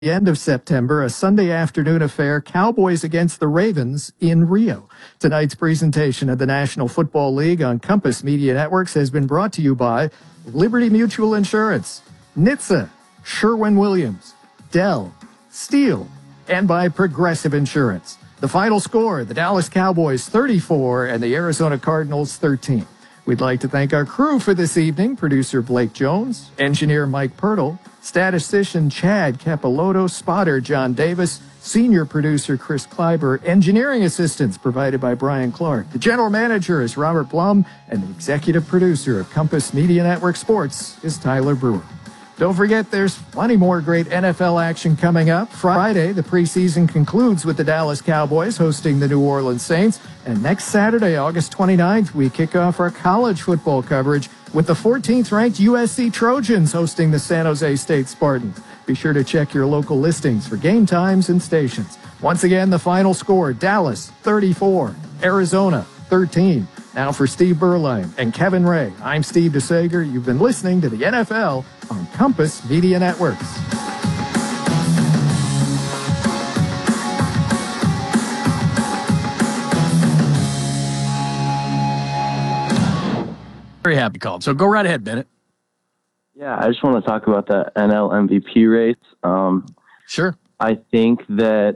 end of September, a Sunday afternoon affair, Cowboys against the Ravens in Rio. Tonight's presentation of the National Football League on Compass Media Networks has been brought to you by Liberty Mutual Insurance, NHTSA, Sherwin-Williams, Dell, Steel, and by Progressive Insurance. The final score, the Dallas Cowboys 34 and the Arizona Cardinals 13. We'd like to thank our crew for this evening, producer Blake Jones, engineer Mike Pirtle, statistician Chad Capilotto, spotter John Davis, senior producer Chris Kleiber, engineering assistance provided by Brian Clark. The general manager is Robert Blum, and the executive producer of Compass Media Network Sports is Tyler Brewer. Don't forget, there's plenty more great NFL action coming up. Friday, the preseason concludes with the Dallas Cowboys hosting the New Orleans Saints. And next Saturday, August 29th, we kick off our college football coverage with the 14th-ranked USC Trojans hosting the San Jose State Spartans. Be sure to check your local listings for game times and stations. Once again, the final score, Dallas 34, Arizona 13. Now for Steve Berline and Kevin Ray, I'm Steve DeSager. You've been listening to the NFL on Compass Media Networks. Very happy called. So go right ahead, Bennett. Yeah, I just want to talk about the NL MVP race. Sure. I think that,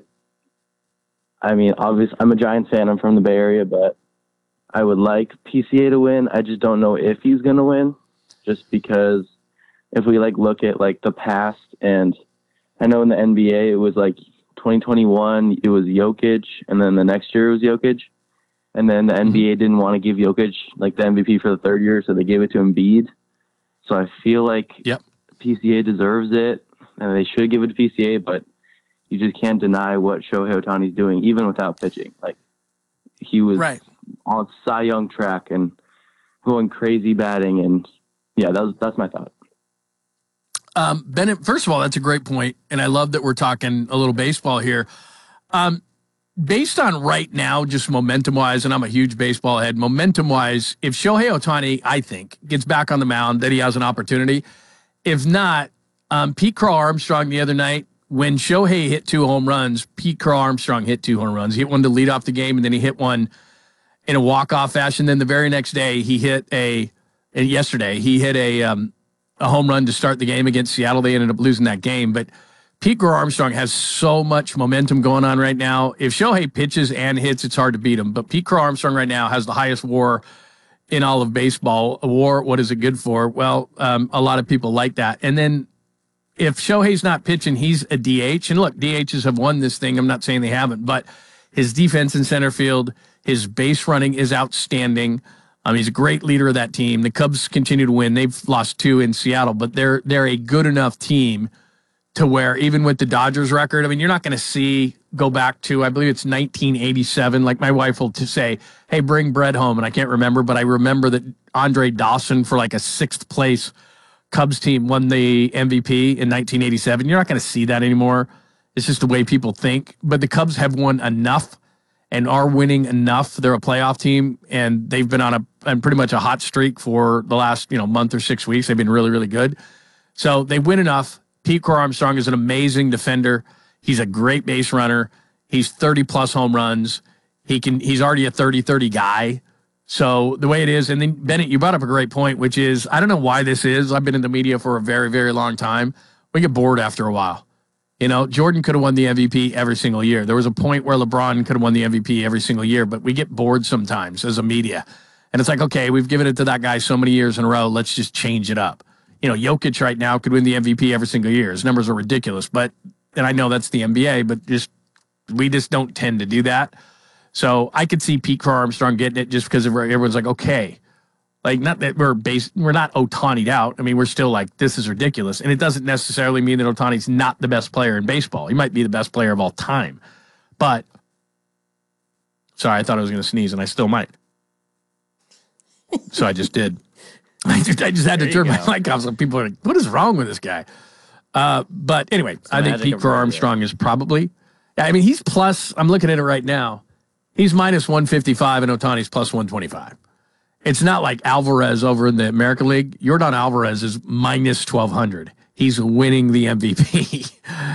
obviously, I'm a Giants fan. I'm from the Bay Area, but I would like PCA to win. I just don't know if he's going to win, just because if we look at the past, and I know in the NBA it was 2021 it was Jokic, and then the next year it was Jokic, and then the NBA didn't want to give Jokic the MVP for the third year, so they gave it to Embiid. So I feel like PCA deserves it, and they should give it to PCA, but you just can't deny what Shohei Ohtani's doing, even without pitching. He was on Cy Young track and going crazy batting, and yeah, that's my thought. Bennett, first of all, that's a great point, and I love that we're talking a little baseball here. Based on right now, just momentum-wise, and I'm a huge baseball head, momentum-wise, if Shohei Ohtani, I think, gets back on the mound, that he has an opportunity. If not, Pete Crow-Armstrong the other night, when Shohei hit 2 home runs, Pete Crow-Armstrong hit 2 home runs. He hit one to lead off the game, and then he hit one in a walk-off fashion. Then the very next day, yesterday, he hit a home run to start the game against Seattle. They ended up losing that game. But Pete Crow-Armstrong has so much momentum going on right now. If Shohei pitches and hits, it's hard to beat him. But Pete Crow-Armstrong right now has the highest WAR in all of baseball. A WAR, what is it good for? Well, a lot of people like that. And then if Shohei's not pitching, he's a DH. And look, DHs have won this thing. I'm not saying they haven't. But his defense in center field, his base running is outstanding. He's a great leader of that team. The Cubs continue to win. They've lost 2 in Seattle, but they're a good enough team to where even with the Dodgers record, you're not going to go back to, I believe it's 1987. Like my wife will say, hey, bring bread home. And I can't remember, but I remember that Andre Dawson for a 6th place Cubs team won the MVP in 1987. You're not going to see that anymore. It's just the way people think. But the Cubs have won enough and are winning enough. They're a playoff team, and they've been on pretty much a hot streak for the last month or 6 weeks. They've been really, really good. So they win enough. Pete Crow-Armstrong is an amazing defender. He's a great base runner. He's 30-plus home runs. He's already a 30-30 guy. So the way it is, and then, Bennett, you brought up a great point, which is, I don't know why this is. I've been in the media for a very, very long time. We get bored after a while. Jordan could have won the MVP every single year. There was a point where LeBron could have won the MVP every single year, but we get bored sometimes as a media. And it's okay, we've given it to that guy so many years in a row, let's just change it up. Jokic right now could win the MVP every single year. His numbers are ridiculous, and I know that's the NBA, but we just don't tend to do that. So I could see Pete Crow-Armstrong getting it just because everyone's okay. Not that we're not Ohtani'd out. We're still this is ridiculous. And it doesn't necessarily mean that Ohtani's not the best player in baseball. He might be the best player of all time. But, sorry, I thought I was going to sneeze, and I still might. So I just did. I just had to turn my mic off so people are what is wrong with this guy? But anyway, I think Pete Crow-Armstrong is probably, he's plus, I'm looking at it right now, he's minus 155 and Ohtani's plus 125. It's not like Alvarez over in the American League. Yordan Alvarez is minus 1,200. He's winning the MVP.